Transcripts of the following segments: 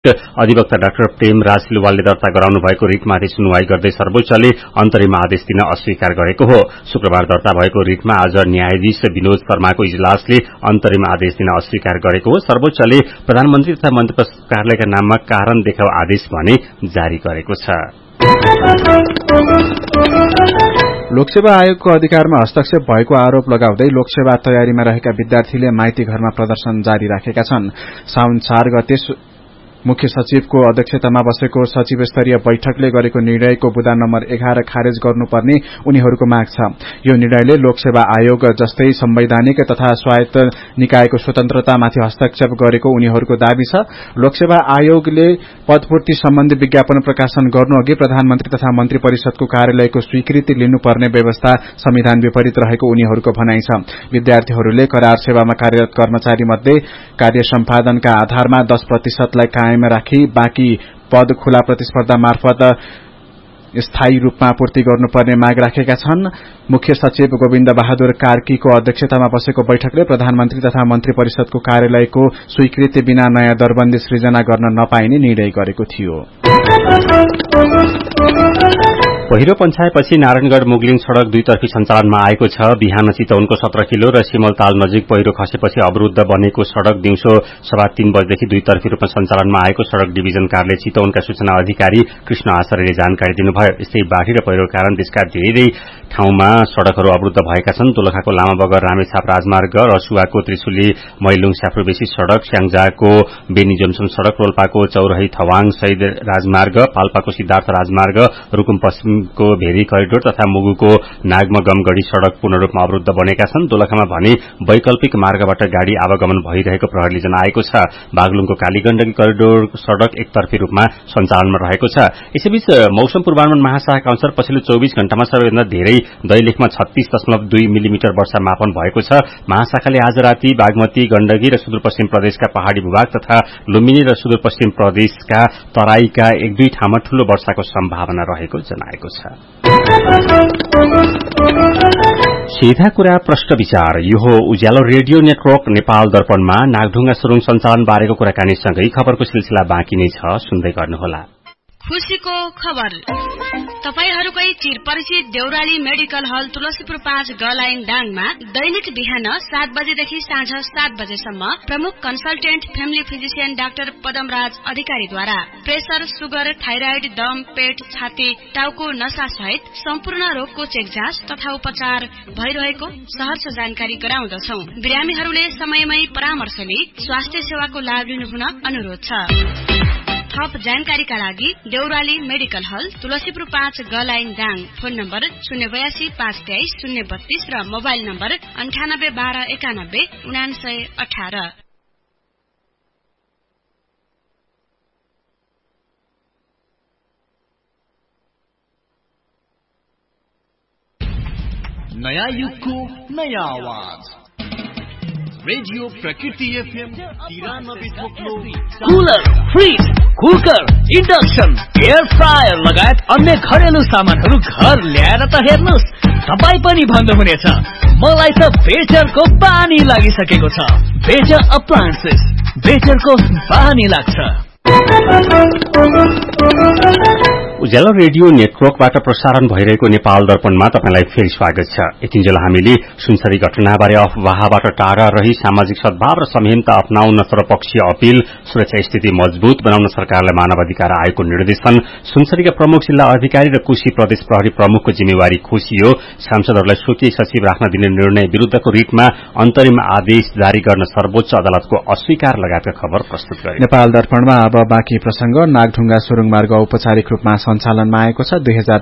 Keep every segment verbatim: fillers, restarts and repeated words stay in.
अधिवक्ता डाक्टर प्रेमराज सिलवालले दर्ता गराउनु भएको रिटमाथि सुनवाई गर्दै सर्वोच्चले अन्तरिम आदेश दिन अस्वीकार गरेको हो। शुक्रबार दर्ता भएको रिटमा आज न्यायाधीश विनोद शर्माको इजलासले अन्तरिम आदेश दिन अस्वीकार गरेको हो। सर्वोच्चले प्रधानमन्त्री तथा मन्त्री कार्यालयका नाममा कारण देखाउ आदेश भने जारी गरेको छ। लोकसेवा आयोगको अधिकारमा हस्तक्षेप भएको आरोप लगाउँदै लोकसेवा तयारीमा रहेका विद्यार्थीले माइती घरमा प्रदर्शन जारी राखेका छन्। साउन चार गते मुख्य सचिवको अध्यक्षतामा बसेको सचिव स्तरीय बैठकले गरेको निर्णयको बुदा नम्बर एघार खारेज गर्नुपर्ने उनीहरूको माग छ। यो निर्णयले लोकसेवा आयोग जस्तै संवैधानिक तथा स्वायत्त निकायको स्वतन्त्रतामाथि हस्तक्षेप गरेको उनीहरूको दावी छ। लोकसेवा आयोगले पदपूर्ति सम्बन्धी विज्ञापन प्रकाशन गर्नुअघि प्रधानमन्त्री तथा मन्त्री परिषदको कार्यालयको स्वीकृति लिनुपर्ने व्यवस्था संविधान विपरीत रहेको उनीहरूको भनाइ छ। विद्यार्थीहरूले करार सेवामा कार्यरत कर्मचारी मध्ये कार्य सम्पादनका आधारमा दस प्रतिशतलाई कायम राखी बाँकी पद खुला प्रतिस्पर्धा मार्फत स्थायी रूपमा पूर्ति गर्नुपर्ने माग राखेका छन्। मुख्य सचिव गोविन्द बहादुर कार्कीको अध्यक्षतामा बसेको बैठकले प्रधानमन्त्री तथा मन्त्री परिषदको कार्यालयको स्वीकृति बिना नयाँ दरबन्दी सृजना गर्न नपाइने निर्णय गरेको थियो। पहिरो पञ्चायतपछि नारायणगढ़ मुगलिङ सड़क दुईतर्फी सञ्चालनमा आएको छ। बिहान चितवनको सत्र किलो र सिमलताल नजिक पहिरो खसेपछि अवरूद्ध बनेको सड़क दिउँसो सवा तीन बजेदेखि दुईतर्फी रूपमा सञ्चालनमा आएको सड़क डिभिजन कार्यालय चितवनका सूचना अधिकारी कृष्ण आचार्यले जानकारी दिनुभयो। यस्तै बाढ़ी र पहिरो कारण देशका धेरै ठाउँमा सड़कहरू अवरूद्ध भएका छन्। दोलखाको लामा बगर रामेछाप राजमार्ग, रसुवाको त्रिशुली मैलुङ स्याफ्रोबेसी सड़क, स्याङजाको बेनी जोमसम सड़क, रोल्पाको चौरही थवाङ शहीद राजमार्ग, पाल्पाको सिद्धार्थ राजमार्ग, रुकुम पश्चिमको भेरी करिडोर तथा मुगुको नागमा गमगढ़ी सड़क पूर्ण रूपमा अवरूद्ध बनेका छन्। दोलखामा भने वैकल्पिक मार्गबाट गाड़ी आवागमन भइरहेको प्रहरीले जनाएको छ। बागलुङको कालीगण्डकी करिडोर सड़क एकतर्फी रूपमा सञ्चालनमा रहेको छ। यसैबीच मौसम पूर्वानुमान महाशाखाका अनुसार पछिल्लो चौबीस घण्टामा सबैभन्दा धेरै दैलेखमा छत्तीस दशमलव दुई मिलिमिटर वर्षा मापन भएको छ। महाशाखाले आज राति बागमती, गण्डकी र सुदूरपश्चिम प्रदेशका पहाड़ी भूभाग तथा लुम्बिनी र सुदूरपश्चिम प्रदेशका तराईका एक दुई ठाउँमा ठूलो वर्षाको सम्भावना रहेको जनाएको छ। सीधा कुरा प्रश्न विचार यो हो उज्यालो रेडियो नेटवर्क नेपाल दर्पणमा नागढुङ्गा सुरुङ सञ्चालन बारेको कुराकानीसँगै खबरको सिलसिला बाँकी नै छ, सुन्दै गर्नुहोला। खुशीको खबर तपाईहरूकै चिरपरिचित देउराली मेडिकल हल तुलसीपुर पाँच गलाइन डाङमा दैनिक बिहान सात बजेदेखि साँझ सात बजेसम्म प्रमुख consultant family physician doctor Padamraj अधिकारीद्वारा प्रेसर, सुगर, थाइराइड, दम, पेट, छाती, टाउको नसा सहित सम्पूर्ण रोगको चेक जाँच तथा उपचार भइरहेको सहर्ष जानकारी गराउँदछौ। बिरामीहरूले समयमै परामर्श लिई स्वास्थ्य सेवाको लाभ लिनुहुन अनुरोध छ। थप जानकारीका लागि देउराली मेडिकल हल तुलसीपुर पाँच गलाइन दाङ, फोन नम्बर शून्य बयासी पाँच तेइस शून्य बत्तीस र मोबाइल नम्बर अन्ठानब्बे बाह्र एकानब्बे उनासय अठार। नयाँ युगको नयाँ आवाज रेडियो प्रकृति एफएम तिरानब्बे थोप्लो। Cooler, fridge, cooker, induction, air fryer लगायत अन्य घरेलु सामानहरू घर ल्याएर त हेर्नुहोस्, तपाईँ पनि भन्नुहुनेछ मलाई त बेटरको पानी लागिसकेको छ। बेटर अप्लायन्सेस, बेटरको पानी लाग्छ। उज्यालो रेडियो नेटवर्कबाट प्रसारण भइरहेको नेपाल दर्पणमा तपाईलाई फेरि स्वागत छ। यतिन्जेल हामीले सुनसरी घटनाबारे अफवाहबाट टाढा रही सामाजिक सद्भाव र संहिता अपनाउन सर्वपक्षीय अपील, सुरक्षा स्थिति मजबूत बनाउन सरकारलाई मानव अधिकार आयोगको निर्देशन, सुनसरीका प्रमुख जिल्ला अधिकारी र कोशी प्रदेश प्रहरी प्रमुखको जिम्मेवारी खोसियो, सांसदहरूलाई स्वकीय सचिव राख्न दिने निर्णय विरूद्धको रिटमा अन्तरिम आदेश जारी गर्न सर्वोच्च अदालतको अस्वीकार लगायतका खबर प्रस्तुत गरे। नेपाल दर्पणमा अब बाँकी प्रसंग। नागढुङ्गा सुरुङ मार्ग औपचारिक रूपमा सञ्चालनमा आएको छ। दुई हजार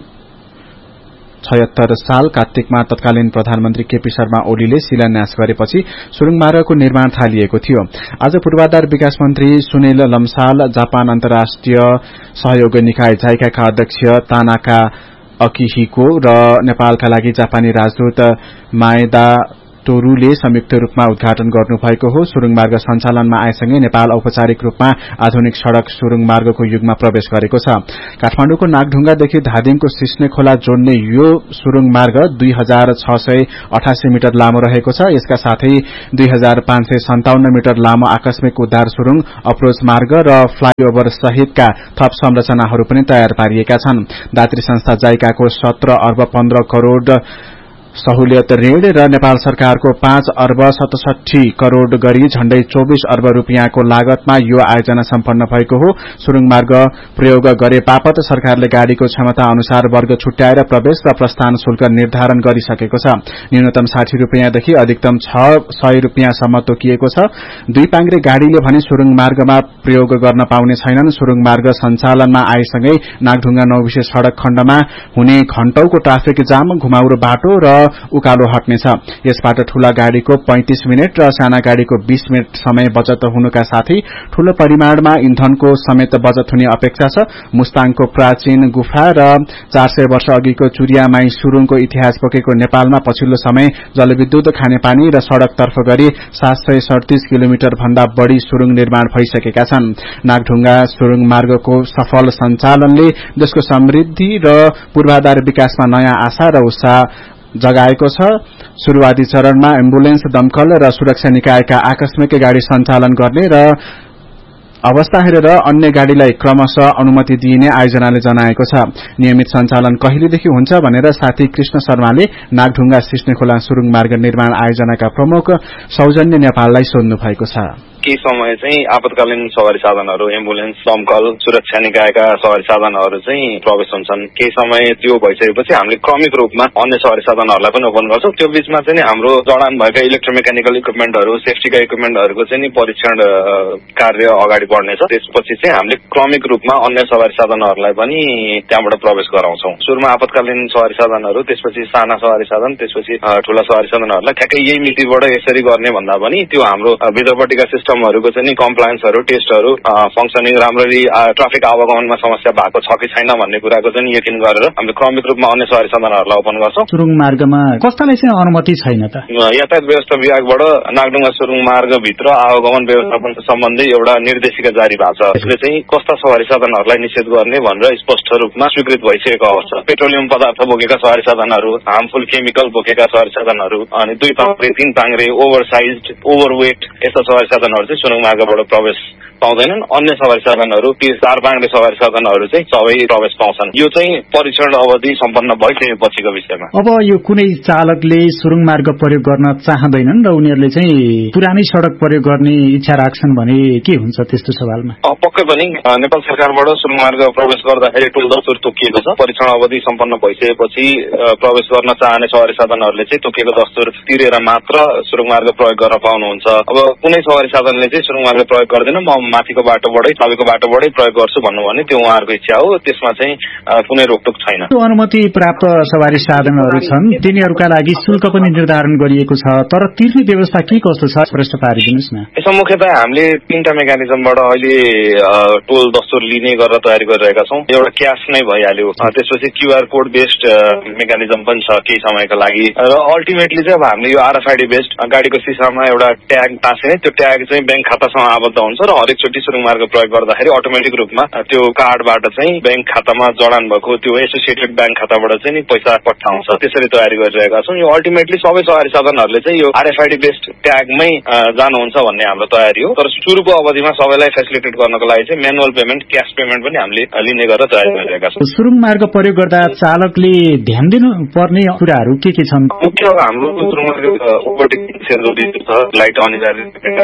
छयत्तर साल कार्तिकमा तत्कालीन प्रधानमन्त्री केपी शर्मा ओलीले शिलान्यास गरेपछि सुरुङ मार्गको निर्माण थालिएको थियो। आज पूर्वाधार विकास मन्त्री सुनिल लम्साल, जापान अन्तर्राष्ट्रिय सहयोग निकाय जाइकाका अध्यक्ष तानाका अकिहिको र नेपालका लागि जापानी राजदूत माएदा तोरूले संयुक्त रूपमा उद्घाटन गर्नुभएको हो। सुरुङमार्ग सञ्चालनमा आएसँगै नेपाल औपचारिक रूपमा आधुनिक सड़क सुरुङमार्गको युगमा प्रवेश गरेको छ। काठमाडौँको नागढुङ्गादेखि धादिङको सिस्ने खोला जोड्ने यो सुरुङमार्ग दुई हजार छ सय अठासी मिटर लामो रहेको छ। यसका साथै दुई हजार पाँच सय सन्ताउन्न मिटर लामो आकस्मिक उद्धार सुरुङ, अप्रोच मार्ग र फ्लाईओभर सहितका थप संरचनाहरू पनि तयार पारिएका छन्। दात्री संस्था जाइकाको सत्र अर्ब पन्ध्र करोड़ सहुलियत ऋण र नेपाल सरकारको पाँच अर्ब सतसठी करोड़ गरी झण्डै चौबीस अर्ब रूपियाँको लागतमा यो आयोजना सम्पन्न भएको हो। सुरुङमार्ग प्रयोग गरे बापत सरकारले गाड़ीको क्षमता अनुसार वर्ग छुट्याएर प्रवेश र प्रस्थान शुल्क निर्धारण गरिसकेको छ। न्यूनतम साठी रूपियाँदेखि अधिकतम छ सय रूपियाँसम्म तोकिएको छ। दुई पाङ्ग्रे गाड़ीले भने सुरुङमार्गमा प्रयोग गर्न पाउने छैनन्। सुरुङमार्ग सञ्चालनमा आएसँगै नागढुङ्गा नौबिसे सड़क खण्डमा हुने घण्टौको ट्राफिक जाम, घुमाउरो बाटो र उकालो हट्नेछ। यसबाट ठूला गाड़ीको पैंतीस मिनट र साना गाड़ीको बीस मिनट समय बचत हुनुका साथै ठूलो परिमाणमा इन्धनको समेत बचत हुने अपेक्षा छ। मुस्ताङको प्राचीन गुफा र चार सय वर्ष अघिको चुरियामाई सुरुङको इतिहास बोकेको नेपालमा पछिल्लो समय जलविद्युत, खानेपानी र सड़कतर्फ गरी सात सय सड़तीस किलोमिटर भन्दा बढ़ी सुरुङ निर्माण भइसकेका छन्। नागढुङ्गा सुरुङ मार्गको सफल सञ्चालनले देशको समृद्धि र पूर्वाधार विकासमा नयाँ आशा र उत्साह जगाएको छ। शुरूआती चरणमा एम्बुलेन्स, दमकल र सुरक्षा निकायका आकस्मिक गाड़ी सञ्चालन गर्ने र अवस्था हेरेर अन्य गाड़ीलाई क्रमशः अनुमति दिइने आयोजनाले जनाएको छ। नियमित सञ्चालन कहिलेदेखि हुन्छ भनेर साथी कृष्ण शर्माले नागढुङ्गा सिस्ने खोला सुरुङ मार्ग निर्माण आयोजनाका प्रमुख सौजन्य नेपाललाई सोध्नु भएको छ। केही समय चाहिँ आपतकालीन सवारी साधनहरू, एम्बुलेन्स, दमकल, सुरक्षा निकायका सवारी साधनहरू चाहिँ प्रवेश हुन्छन्। केही समय त्यो भइसकेपछि हामीले क्रमिक रूपमा अन्य सवारी साधनहरूलाई पनि ओपन गर्छौं। त्यो बीचमा चाहिँ हाम्रो जडान भएका इलेक्ट्रोमेकानिकल इक्विपमेन्टहरू, सेफ्टीका इक्विपमेन्टहरूको चाहिँ परीक्षण कार्य अगाडि बढ्नेछ। त्यसपछि चाहिँ हामीले क्रमिक रूपमा अन्य सवारी साधनहरूलाई पनि त्यहाँबाट प्रवेश गराउँछौं। सुरुमा आपतकालीन सवारी साधनहरू, त्यसपछि साना सवारी साधन, त्यसपछि ठूला सवारी साधनहरूलाई ठ्याक्कै यही मितिबाट यसरी गर्ने भन्दा पनि त्यो हाम्रो भित्रपट्टिका सिस्टम हरूको चाहिँ कम्प्लायन्सहरू, टेस्टहरू, फंक्सनिङ राम्ररी, ट्राफिक आवागमनमा समस्या भएको छ कि छैन भन्ने कुराको चाहिँ यकिन गरेर हामीले क्रमिक रूपमा अन्य सवारी साधनहरूलाई ओपन गर्छौं। सुरुङ मार्गमा कस्तालाई चाहिँ अनुमति छैन त? यातायात व्यवस्था विभागबाट नागढुङ्गा सुरुङ मार्ग भित्र आवागमन व्यवस्थापन सम्बन्धी एउटा निर्देशिका जारी भएको छ। यसले चाहिँ कस्ता सवारी साधनहरूलाई निषेध गर्ने भनेर स्पष्ट रूपमा स्वीकृत भइसकेको अवस्था। पेट्रोलियम पदार्थ बोकेका सवारी साधनहरू, हार्मफुल केमिकल बोकेका सवारी साधनहरू, अनि दुई पाङ्ग्रे, तीन पाङ्ग्रे, ओभर साइज, ओभरवेट यस्ता सवारी साधनहरू सुरुङ मार्गबाट प्रवेश पाउँदैनन्। अन्य सवारी साधनहरू, ती चार पाङ्ग्रे सवारी साधनहरू चाहिँ सबै प्रवेश पाउँछन्। यो चाहिँ परीक्षण अवधि सम्पन्न भइसकेपछिको विषयमा। अब यो कुनै चालकले सुरुङ मार्ग प्रयोग गर्न चाहँदैनन् र उनीहरूले चाहिँ पुरानै सड़क प्रयोग गर्ने इच्छा राख्छन् भने के हुन्छ त्यस्तो सवालमा? पक्कै पनि नेपाल सरकारबाट सुरुङ मार्ग प्रवेश गर्दाखेरि टोल दस्तुर तोकिएको छ। परीक्षण अवधि सम्पन्न भइसकेपछि प्रवेश गर्न चाहने सवारी साधनहरूले चाहिँ तोकिएको दस्तुर तिरेर मात्र सुरुङ मार्ग प्रयोग गर्न पाउनुहुन्छ। अब कुनै सवारी साधनले चाहिँ सुरुङ मार्ग प्रयोग गर्दैन, म माथिको बाटोबाटै तपाईँको बाटोबाटै प्रयोग गर्छु भन्नु भने त्यो उहाँहरूको इच्छा हो। त्यसमा चाहिँ कुनै रोकटोक छैन। अनुमति प्राप्त सवारी साधनहरू छन्, तिनीहरूका लागि शुल्क पनि निर्धारण गरिएको छ, तर तिर्ने व्यवस्था के कस्तो छ प्रश्न पारिदिनुहोस् न। यसमा मुख्यतः हामीले तीनटा मेकानिजमबाट अहिले टोल दस्तुर लिने गरेर तयारी गरिरहेका छौं। एउटा क्यास नै भइहाल्यो, त्यसपछि क्यूआर कोड बेस्ड मेकानिजम पनि छ केही समयको लागि, र अल्टिमेटली चाहिँ अब हामीले यो आरएफआइडी बेस्ड गाडीको सिसामा एउटा ट्याग टाँसिने, त्यो ट्याग चाहिँ ब्याङ्क खातासँग आबद्ध हुन्छ र हरेक चोटि सुरुङ मार्ग प्रयोग गर्दाखेरि अटोमेटिक रूपमा त्यो कार्डबाट चाहिँ ब्याङ्क खातामा जडान भएको त्यो एसोसिएटेड ब्याङ्क खाताबाट चाहिँ नि पैसा पठाउँछ। त्यसरी तयारी गरिरहेका छौं। यो अल्टिमेटली सबै सवारी साधनहरूले चाहिँ यो आरएफआइडी बेस्ड ट्यागमै जानुहुन्छ भन्ने हाम्रो तयारी हो। तर सुरुको अवधिमा सबैलाई फेसिलिटेट गर्नको लागि चाहिँ म्यानुअल पेमेन्ट, क्यास पेमेन्ट पनि हामीले लिने गरेर तयारी गरिरहेका छौं। सुरुङ मार्ग प्रयोग गर्दा चालकले ध्यान दिनु पर्ने कुराहरू के के छन्? मुख्य हाम्रो सुरुङ मार्ग ओभरटेकिङ सेरोडी छ, लाइट अनिवार्य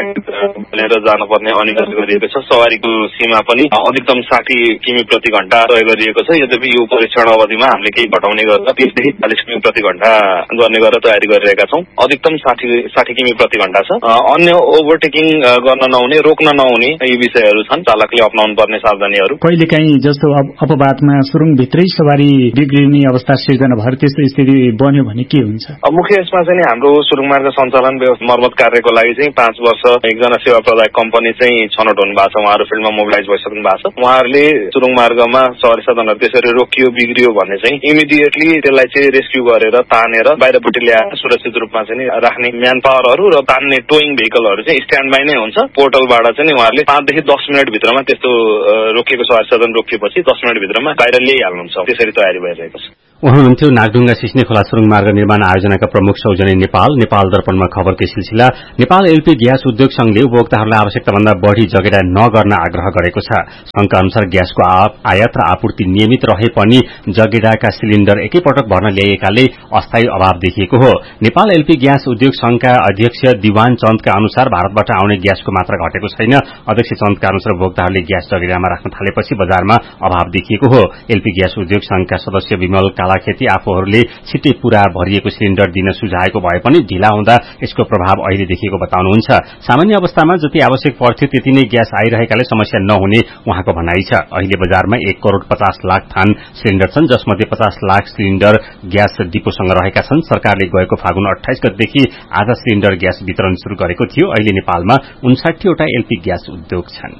लिएर जानुपर्ने अनिवार्य गरिएको छ। सवारीको सीमा पनि अधिकतम साठी किमी प्रति घण्टा तय गरिएको छ। यद्यपि यो परीक्षण अवधिमा हामीले केही घटाउने गरेर तीसदेखि चालिस किमी प्रति घण्टा गर्ने गरेर तयारी गरिरहेका छौं। अधिकतम साठी साठी किमी प्रति घण्टा छ। अन्य ओभरटेकिङ गर्न नहुने, रोक्न नहुने यी विषयहरू छन् चालकले अपनाउनु पर्ने सावधानीहरू। कहिलेकाहीँ जस्तो अपवादमा सुरुङ भित्रै सवारी बिग्रिने अवस्था सिर्जना भएर त्यस्तो स्थिति बन्यो भने के हुन्छ? मुख्य यसमा चाहिँ हाम्रो सुरुङ मार्ग सञ्चालन व्यवस्था मर्मत कार्यको लागि चाहिँ पाँच वर्ष एकजना सेवा प्रदायक कम्पनी चाहिँ छनौट बर्नआउट हुनुभएको छ, उहाँहरू फिल्डमा मोबिलाइज भइसक्नु भएको छ। उहाँहरूले सुरुङ मार्गमा सवारी साधनहरू त्यसरी रोकियो बिग्रियो भने चाहिँ इमिडिएटली त्यसलाई चाहिँ रेस्क्यू गरेर तानेर बाहिरपट्टि ल्याएर सुरक्षित रूपमा चाहिँ राख्ने म्यान पावरहरू र तान्ने टोइङ भेहिकलहरू चाहिँ स्ट्यान्ड बाई नै हुन्छ। पोर्टलबाट चाहिँ उहाँहरूले पाँचदेखि दस मिनट भित्रमा त्यस्तो रोकिएको सवारी साधन रोकिएपछि दस मिनट भित्रमा बाहिर ल्याइहाल्नुहुन्छ। त्यसरी तयारी भइरहेको छ। उहाँ हुनुहुन्थ्यो नागढुङ्गा सिस्ने खोला सुरुङ मार्ग निर्माण आयोजनाका प्रमुख सौजनी नेपाल। नेपाल दर्पणमा खबरकै सिलसिला। नेपाल एलपी ग्यास उद्योग संघले उपभोक्ताहरूलाई आवश्यकताभन्दा बढ़ी जगेडा नगर्न आग्रह गरेको छ। संघका अनुसार ग्यासको आयात र आपूर्ति नियमित रहे पनि जगेडाका सिलिण्डर एकैपटक भर्न ल्याइएकाले अस्थायी अभाव देखिएको हो। नेपाल एलपी ग्यास उद्योग संघका अध्यक्ष दिवान चन्दका अनुसार भारतबाट आउने ग्यासको मात्रा घटेको छैन। अध्यक्ष चन्दका अनुसार उपभोक्ताहरूले ग्यास जगेडामा राख्न थालेपछि बजारमा अभाव देखिएको हो। एलपी ग्यास उद्योग संघका सदस्य विमल खेती आफूहरूले छिट्टै पूरा भरिएको सिलिण्डर दिन सुझाएको भए पनि ढिला हुँदा यसको प्रभाव अहिले देखिएको बताउनुहुन्छ। सामान्य अवस्थामा जति आवश्यक पर्थ्यो त्यति नै ग्यास आइरहेकाले समस्या नहुने उहाँको भनाइ छ। अहिले बजारमा एक करोड़ पचास लाख थान सिलिण्डर छन्, जसमध्ये पचास लाख सिलिण्डर ग्यास डिपोसँग रहेका छन्। सरकारले गएको फागुन अठाइस गतेदेखि आधा सिलिण्डर ग्यास वितरण शुरू गरेको थियो। अहिले नेपालमा उन्साठी वटा एलपी ग्यास उद्योग छन्।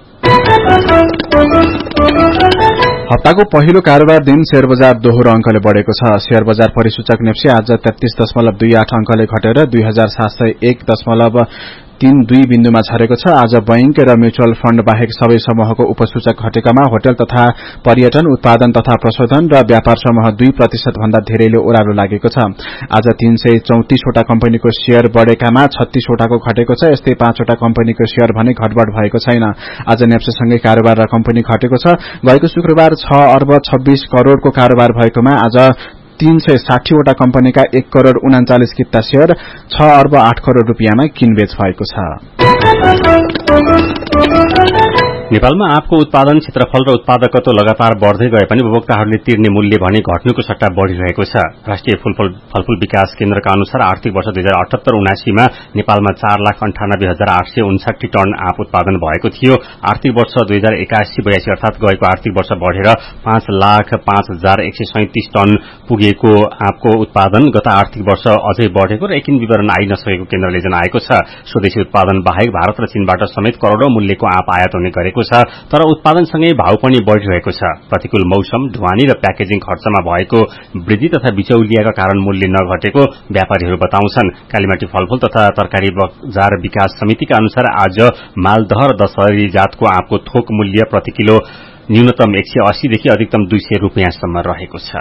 हप्ताको पहिलो कारोबार दिन शेयर बजार दोहोरो अंकले बढ़ेको छ। शेयर बजार परिसूचक नेप्सी आज तेत्तीस दशमलव दुई आठ अंकले घटेर दुई हजार सात सय एक दशमलव तीन दुई बिन्दुमा झरेको छ। आज बैंक र म्युचुअल फण्ड बाहेक सबै समूहको उपसूचक घटेकामा होटल तथा पर्यटन, उत्पादन तथा प्रशोधन र व्यापार समूह दुई प्रतिशत भन्दा धेरैले ओह्रालो लागेको छ। आज तीन सय चौतिसवटा कम्पनीको शेयर बढ़ेकामा छत्तीसवटाको घटेको छ। यस्तै पाँचवटा कम्पनीको शेयर भने घटबढ़ भएको छैन। आज नेप्सेसँगै कारोबार र कम्पनी घटेको छ। गएको शुक्रबार छ अर्ब छब्बीस करोड़को कारोबार भएकोमा आज तीन सय साठीवटा कम्पनीका एक करोड़ उनाचालिस किता शेयर छ अर्ब आठ करोड़ रूपियाँमा किनबेच भएको छ। नेपालमा आँपको उत्पादन, क्षेत्रफल र उत्पादकत्व लगातार बढ़दै गए पनि उपभोक्ताहरूले तिर्ने मूल्य भने घट्नुको सट्टा बढ़िरहेको छ। राष्ट्रिय फलफूल विकास केन्द्रका अनुसार आर्थिक वर्ष दुई हजार अठहत्तर उनासीमा नेपालमा चार लाख अन्ठानब्बे हजार आठ सय उन्साठी टन आँप उत्पादन भएको थियो। आर्थिक वर्ष दुई हजार एकासी बयासी अर्थात गएको आर्थिक वर्ष बढ़ेर पाँच लाख पाँच हजार एक सय सैंतिस टन पुगेको आँपको उत्पादन गत आर्थिक वर्ष अझै बढ़ेको र एकिन विवरण आइ नसकेको केन्द्रले जनाएको छ। स्वदेशी उत्पादन बाहेक भारत र चीनबाट समेत करोड़ौं मूल्यको आँप आयात हुने गरेको छ, तर उत्पादनसँगै भाव पनि बढ़िरहेको छ। प्रतिकूल मौसम, ढुवानी र प्याकेजिङ खर्चमा भएको वृद्धि तथा बिचौलियाका कारण मूल्य नघटेको व्यापारीहरू बताउँछन्। कालीमाटी फलफूल तथा तरकारी बजार विकास समितिका अनुसार आज मालदह र दशहरी जातको आँपको थोक मूल्य प्रति किलो न्यूनतम एक सय अस्सीदेखि अधिकतम दुई सय रूपियाँसम्म रहेको छ।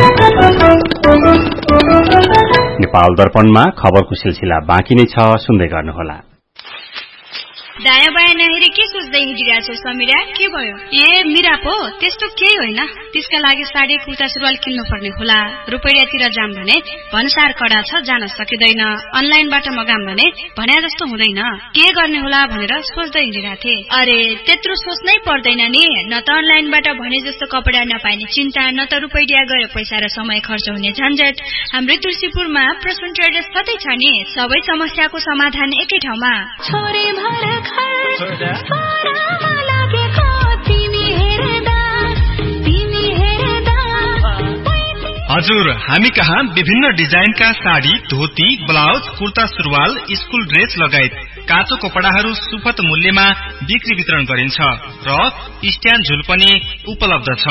नेपाल दर्पणमा खबरको सिलसिला बाँकी नै छ, सुन्दै गर्नुहोला। दायाँ बायाँ नहेरी के सोच्दै हिँडिरहेको छौ समीरा? के भयो? ए मिरा पो त्यस्तो केही होइन। त्यसका लागि साडी कुर्ता सुरुवाल किन्नु पर्ने होला। रुपैयाँतिर जाम भने भन्सार कडा छ, जान सकिँदैन। अनलाइनबाट मगाम भने भन्या जस्तो हुँदैन। के गर्ने होला भनेर सोच्दै हिँडिरहेको थिएँ। अरे त्यत्रो सोच्नै पर्दैन नि। न त अनलाइनबाट भने जस्तो कपडा नपाइने चिन्ता, न त रुपैयाँ गयो पैसा र समय खर्च हुने झन्झट। हाम्रै तुलसीपुरमा प्रसून ट्रेडर्स कतै छ नि। सबै समस्याको समाधान एकै ठाउँमा। हजुर, हामी कहाँ विभिन्न डिजाइनका साडी, धोती, ब्लाउज, कुर्ता सुरुवाल, स्कुल ड्रेस लगायत काँचो कपडाहरू सुपथ मूल्यमा बिक्री वितरण गरिन्छ र स्ट्यान्ड झुल पनि उपलब्ध छ।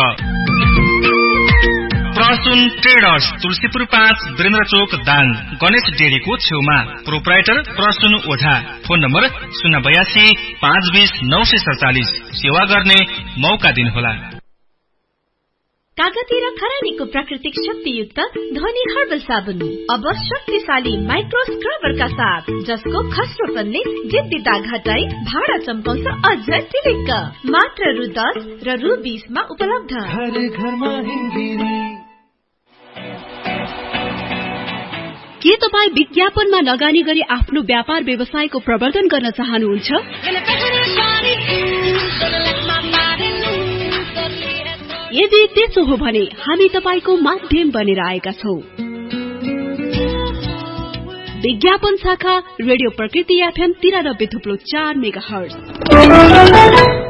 प्रसून ट्रेडर्स, तुलसीपुर पाँच, वीरेन्द्र चोक, दाङ, गणेश डेरीको छेउमा। प्रोप्राइटर प्रसून ओझा। फोन नम्बर शून्य बयासी पाँच बीस नौ सय सडचालिस। सेवा गर्ने मौका दिनुहोला। कागती र खरानीको प्राकृतिक शक्तियुक्त धनी हर्बल साबुन अब शक्तिशाली माइक्रो स्क्रबरका साथ, जसको खस्रोपनले जिद्दी दाग हटाई भाडा चम्काउँछ अझ टिलिक्क। मात्र रु दस र रु बीसमा उपलब्ध। घर घरमा के तपाई विज्ञापनमा लगानी गरी आफ्नो व्यापार व्यवसायको प्रवर्धन गर्न चाहनुहुन्छ? यदि त्यसो हो भने हामी तपाईको माध्यम बनेर आएका छौं। विज्ञापन शाखा रेडियो प्रकृति एफएम तिरानब्बे थुप्लो चार मेगा हर्ज।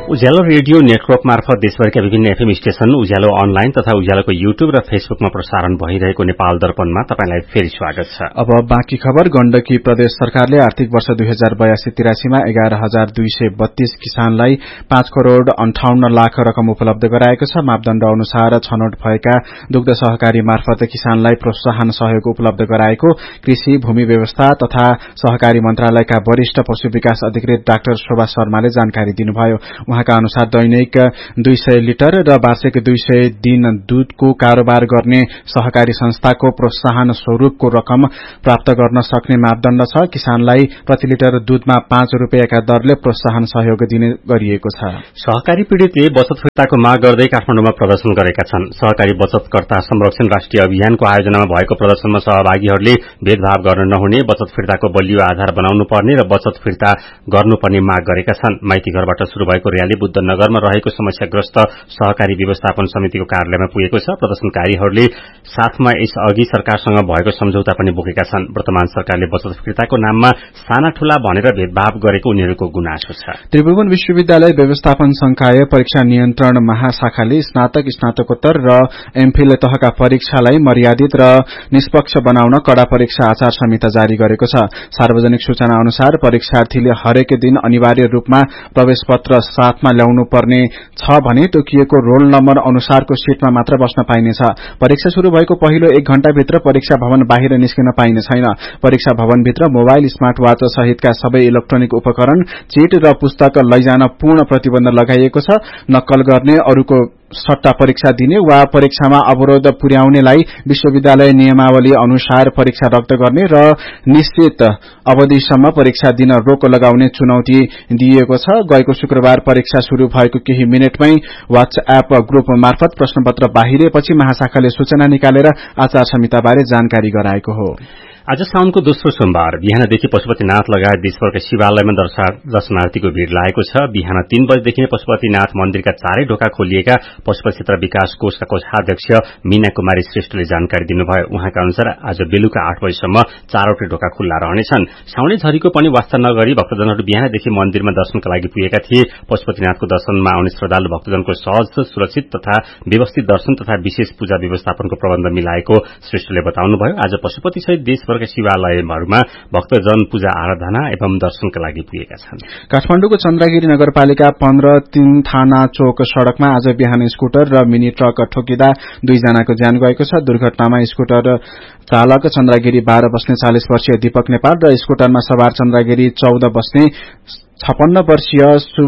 उज्यालो रेडियो नेटवर्क मार्फत देशभरका विभिन्न एफएम स्टेशन, उज्यालो अनलाइन तथा उज्यालोको युट्युब र फेसबुकमा प्रसारण भइरहेको नेपाल दर्पणमा तपाईलाई फेरि स्वागत छ। अब बाँकी खबर। गण्डकी प्रदेश सरकारले आर्थिक वर्ष दुई हजार बयासी तिरासीमा एघार हजार दुई सय बत्तीस किसानलाई पाँच करोड़ अन्ठाउन्न लाख रकम उपलब्ध गराएको छ। मापदण्ड अनुसार छनौट भएका दुग्ध सहकारी मार्फत किसानलाई प्रोत्साहन सहयोग उपलब्ध गराएको कृषि, भूमि व्यवस्था तथा सहकारी मन्त्रालयका वरिष्ठ पशु विकास अधिकृत डाक्टर शोभा शर्माले जानकारी दिनुभयो। उहाँका अनुसार दैनिक दुई सय लिटर र वार्षिक दुई सय दिन दूधको कारोबार गर्ने सहकारी संस्थाको प्रोत्साहन स्वरूपको रकम प्राप्त गर्न सक्ने मापदण्ड छ। किसानलाई प्रति लिटर दूधमा पाँच रूपियाँका दरले प्रोत्साहन सहयोग दिने गरिएको छ। सहकारी पीड़ितले बचत फिर्ताको माग गर्दै काठमाडौँमा प्रदर्शन गरेका छन्। सहकारी बचतकर्ता संरक्षण राष्ट्रिय अभियानको आयोजनामा भएको प्रदर्शनमा सहभागीहरूले भेदभाव गर्न नहुने, बचत फिर्ताको बलियो आधार बनाउनु पर्ने र बचत फिर्ता गर्नुपर्ने माग गरेका छन्। माइती घरबाट शुरू भएको रयाली बुद्धनगरमा रहेको समस्याग्रस्त सहकारी व्यवस्थापन समितिको कार्यालयमा पुगेको छ। प्रदर्शनकारीहरूले साथमा यस अघि सरकारसँग भएको सम्झौता पनि बोकेका छन्। वर्तमान सरकारले बचत फिर्ताको नाममा साना ठूला भनेर भेदभाव गरेको उनीहरूको गुनासो छ। त्रिभुवन विश्वविद्यालय व्यवस्थापन संकाय परीक्षा नियन्त्रण महाशाखाले स्नातक, स्नातकोत्तर र एमफिल तहका परीक्षालाई मर्यादित र निष्पक्ष बनाउन कड़ा परीक्षा आचार संहिता जारी गरेको छ। सार्वजनिक सूचना अनुसार परीक्षार्थीले हरेक दिन अनिवार्य रूपमा प्रवेश पत्र साथमा ल्याउनु पर्ने छ भने तोकिएको रोल नम्बर अनुसारको सीटमा मात्र बस्न पाइनेछ। परीक्षा शुरू भएको पहिलो एक घण्टाभित्र परीक्षा भवन बाहिर निस्किन पाइने छैन। परीक्षा भवनभित्र मोबाइल, स्मार्ट वाच सहितका सबै इलेक्ट्रोनिक उपकरण, चिट र पुस्तक लैजान पूर्ण प्रतिबन्ध लगाइएको छ। नक्कल गर्ने, अरूको सट्टा परीक्षा दिने वा परीक्षामा अवरोध पुर्याउनेलाई विश्वविद्यालय नियमावली अनुसार परीक्षा रद्द गर्ने र निश्चित अवधिसम्म परीक्षा दिन रोक लगाउने चुनौती दिइएको छ। गएको शुक्रबार परीक्षा शुरू भएको केही मिनटमै व्हाट्सएप ग्रुप मार्फत प्रश्नपत्र बाहिरिएपछि महाशाखाले सूचना निकालेर आचार संहिताबारे जानकारी गराएको हो। आज साउनको दोस्रो सोमबार बिहानदेखि पशुपतिनाथ लगायत देशभरका शिवालयमा दर्शनार्थीको भीड़ लागेको छ। बिहान तीन बजेदेखि पशुपतिनाथ मन्दिरका चारै ढोका खोलिएका पशुपति क्षेत्र विकास कोषका कोषाध्यक्ष मीना कुमारी श्रेष्ठले जानकारी दिनुभयो। उहाँका अनुसार आज बेलुका आठ बजेसम्म चारवटै ढोका खुल्ला रहनेछन्। साउने झरीको पनि वास्ता नगरी भक्तजनहरू बिहानदेखि मन्दिरमा दर्शनका लागि पुगेका थिए। पशुपतिनाथको दर्शनमा आउने श्रद्धालु भक्तजनको सहज, सुरक्षित तथा व्यवस्थित दर्शन तथा विशेष पूजा व्यवस्थापनको प्रबन्ध मिलाएको श्रेष्ठले बताउनुभयो। आज पशुपति सहित देशभरका शिवालयहरूमा भक्तजन पूजा आराधना एवं दर्शनका लागि पुगेका छन्। काठमाडौँको चन्द्रगिरी नगरपालिका पन्ध्र तीन थाना चोक सड़कमा आज बिहान स्कूटर र मिनी ट्रक ठोकिँदा दुईजनाको ज्यान गएको छ। दुर्घटनामा स्कूटर चालक चन्द्रगिरी बाह्र बस्ने चालिस वर्षीय दीपक नेपाल र स्कूटरमा सवार चन्द्रगिरी चौध बस्ने छपन्न वर्षीय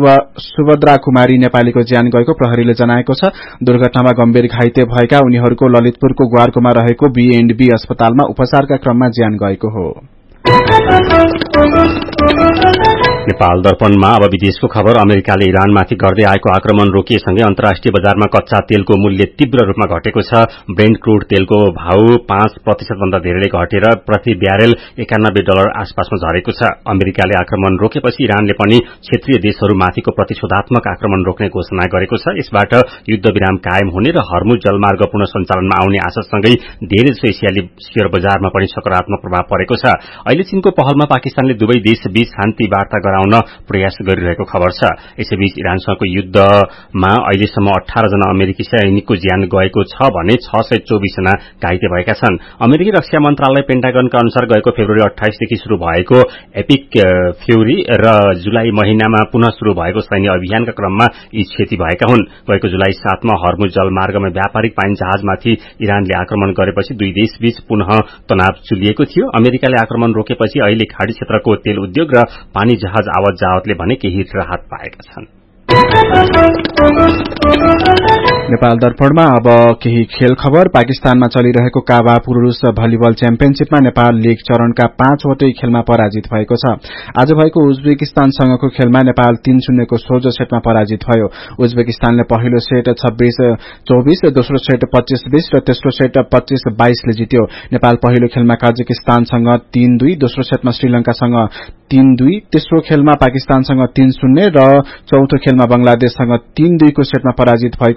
सुभद्रा कुमारी नेपालीको ज्यान गएको प्रहरीले जनाएको छ। दुर्घटनामा गम्भीर घाइते भएका उनीहरूको ललितपुरको ग्वारकोमा रहेको बीएन्डबी अस्पतालमा उपचारका क्रममा ज्यान गएको हो। नेपाल दर्पणमा अब विदेशको खबर। अमेरिकाले इरानमाथि गर्दै आएको आक्रमण रोकिएसँगै अन्तर्राष्ट्रिय बजारमा कच्चा तेलको मूल्य तीव्र रूपमा घटेको छ। ब्रेन्ट क्रूड तेलको भाव पाँच प्रतिशत भन्दा धेरैले घटेर प्रति ब्यारेल एकानब्बे डलर आसपासमा झरेको छ। अमेरिकाले आक्रमण रोकेपछि इरानले पनि क्षेत्रीय देशहरूमाथिको प्रतिशोधात्मक आक्रमण रोक्ने घोषणा गरेको छ। यसबाट युद्ध विराम कायम हुने र हर्मुज जलमार्ग पुनः सञ्चालनमा आउने आशासँगै धेरैजसो एसियाली शेयर बजारमा पनि सकारात्मक प्रभाव परेको छ। अहिले चीनको पहलमा पाकिस्तानले दुवै देशबीच शान्ति वार्ता गराउन प्रयास गरिरहेको खबर छ। यसैबीच इरानसँगको युद्धमा अहिलेसम्म अठार जना अमेरिकी सैनिकको ज्यान गएको छ भने छ सय चौबिस जना घाइते भएका छन्। अमेरिकी रक्षा मन्त्रालय पेन्टागनका अनुसार गएको फेब्रुअरी अठाइसदेखि शुरू भएको एपिक फ्युरी र जुलाई महिनामा पुनः शुरू भएको सैन्य अभियानका क्रममा यी क्षति भएका हुन्। गएको जुलाई सातमा हर्मुज जलमार्गमा व्यापारिक पाइने जहाजमाथि इरानले आक्रमण गरेपछि दुई देशबीच पुनः तनाव चुलिएको थियो। अमेरिकाले आक्रमण रोकेपछि अहिले खाड़ी क्षेत्रको तेल उद्योग र पानी जहाज आवत जावतले भने केही राहत पाएका छन्। नेपाल दर्पणमा अब केही खेल खबर। पाकिस्तानमा चलिरहेको काबा पुरूष भलिबल च्याम्पियनशीपमा नेपाल लीग चरणका पाँचवटै खेलमा पराजित भएको छ। आज भएको उज्बेकिस्तानसँगको खेलमा नेपाल तीन शून्यको सोझो सेटमा पराजित भयो। उज्बेकिस्तानले पहिलो सेट छब्बीस चौबीस, दोस्रो सेट पच्चीस बीस र तेस्रो सेट पच्चीस बाइसले जित्यो। नेपाल पहिलो खेलमा कजाकिस्तानसँग तीन दुई, दोस्रो सेटमा श्रीलंकासँग तीन दुई, तेस्रो खेलमा पाकिस्तानसँग तीन शून्य र चौथो खेलमा बंगलादेशसँग तीन दुईको सेटमा पराजित भएको थियो।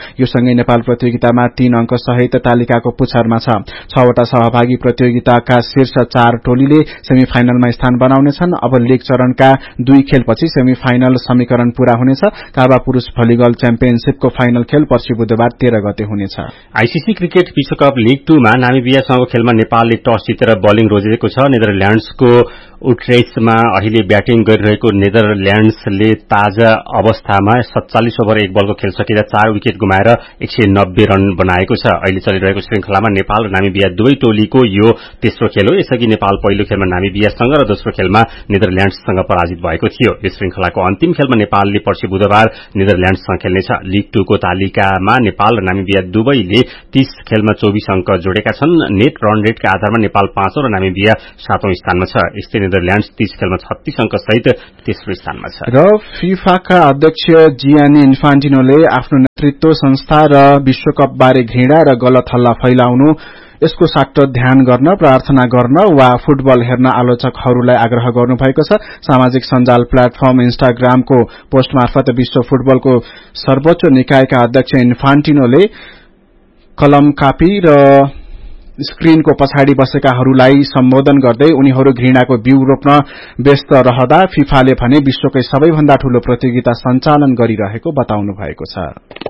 यो सँगै नेपाल प्रतियोगितामा तीन अंक सहित तालिकाको पुछारमा छ। छवटा सहभागी प्रतियोगिताका शीर्ष चार टोलीले सेमी फाइनलमा स्थान बनाउनेछन्। अब लीग चरणका दुई खेलपछि सेमी फाइनल समीकरण पूरा हुनेछ। काबा पुरूष भलिबल च्याम्पियनशीपको फाइनल खेल पर्सि बुधबार तेह्र गते हुनेछ। आईसीसी क्रिकेट विश्वकप लीग टू मा नामिबियासँगको खेलमा नेपालले टस जितेर बलिङ रोजेको छ। नेदरल्याण्ड्सको उट्रेक्समा अहिले ब्याटिङ गरिरहेको नेदरल्याण्ड्सले ताजा अवस्थामा सत्तालीस ओभर एक बलको खेल सकिँदा चार विकेट गुमाएर एक सय नब्बे रन बनाएको छ। अहिले चलिरहेको श्रृंखलामा नेपाल र नामिबिया दुवै टोलीको यो तेस्रो खेल हो। यसअघि नेपाल पहिलो खेलमा नामिबियासँग र दोस्रो खेलमा नेदरल्याण्ड्ससँग पराजित भएको थियो। यस श्रृंखलाको अन्तिम खेलमा नेपालले पर्सि बुधबार नेदरल्याण्ड्ससँग खेल्नेछ। लीग टू को तालिकामा नेपाल र नामिबिया दुवैले तीस खेलमा चौबीस अंक जोडेका छन्। नेट रन रेटका आधारमा नेपाल पाँचौं र नामिबिया सातौं स्थानमा छ। यस्तै नेदरल्याण्ड्स तीस खेलमा छत्तीस अंक सहित तेस्रो स्थानमा छ। र फिफाका अध्यक्ष जियानी इन्फान्टिनोले आफ्नो नेतृत्व संस्था र विश्वकप बारे घृणा र गलत हल्ला फैलाउनु यसको साट्ट ध्यान गर्न, प्रार्थना गर्न वा फुटबल हेर्न आलोचकहरूलाई आग्रह गर्नुभएको छ। सामाजिक सञ्जाल प्लेटफर्म इन्स्टाग्रामको पोस्ट मार्फत विश्व फुटबलको सर्वोच्च निकायका अध्यक्ष इन्फान्टिनोले कलम कापी र स्क्रिनको पछाडि बसेकाहरूलाई सम्बोधन गर्दै उनीहरू घृणाको बीउ रोप्न व्यस्त रहँदा फिफाले भने विश्वकै सबैभन्दा ठूलो प्रतियोगिता सञ्चालन गरिरहेको बताउनु भएको छ।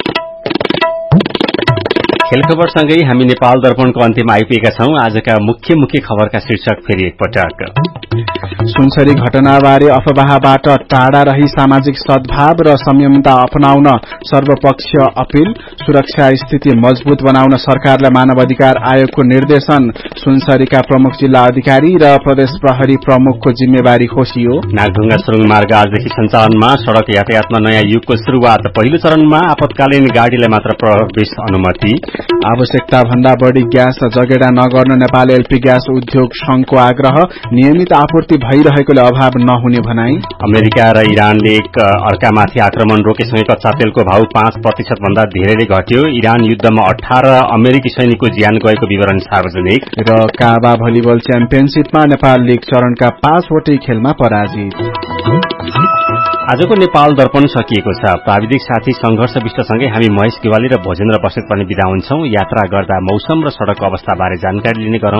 खेल खबरसँगै हामी नेपाल दर्पणको अन्त्यमा आइपुगेका छौं। आजका मुख्य मुख्य खबरका शीर्षक फेरि एकपटक। सुनसरी घटनाबारे अफवाहबाट टाढा रही सामाजिक सद्भाव र संयमता अपनाउन सर्वपक्षीय अपील। सुरक्षा स्थिति मजबूत बनाउन सरकारलाई मानव अधिकार आयोगको निर्देशन। सुनसरीका प्रमुख जिल्ला अधिकारी र प्रदेश प्रहरी प्रमुखको जिम्मेवारी खोसियो। नागढुङ्गा सुरुङ मार्ग आजदेखि सञ्चालनमा। सड़क यातायातमा नयाँ युगको शुरूआत। पहिलो चरणमा आपतकालीन गाड़ीलाई मात्र प्रवेश अनुमति। आवश्यकता भन्दा बढ़ी ग्यास जगेडा नगर्न नेपाल एलपी ग्यास उद्योग संघको आग्रह। नियमित आपूर्ति भइरहेकोले अभाव नहुने भनाई। अमेरिका र इरानले एक अर्कामाथि आक्रमण रोकेसँगै कच्चा तेलको भाव पाँच प्रतिशत भन्दा धेरैले घट्यो। इरान युद्धमा अठारह अमेरिकी सैनिकको ज्यान गएको विवरण सार्वजनिक। र काबा भलिबल च्याम्पियनशीपमा नेपाल लीग चरणका पाँचवटै खेलमा पराजित। आजको नेपाल दर्पण सकिएको छ। प्राविधिक साथी संघर्ष विष्टसँगै हामी महेश गेवाली र भोजेन्द्र बस्नेत पनि बिदा हुन्छौं। यात्रा गर्दा मौसम र सड़कको अवस्थाबारे जानकारी लिने गरौं।